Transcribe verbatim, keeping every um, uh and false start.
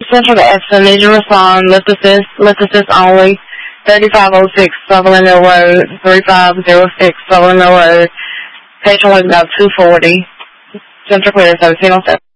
Central to Edson. Need you to respond. Lift assist. Lift assist only. thirty-five oh six Sutherland Mill Road. three five oh six Sutherland Mill Road. Patient was about two forty. Central clear seventeen oh seven.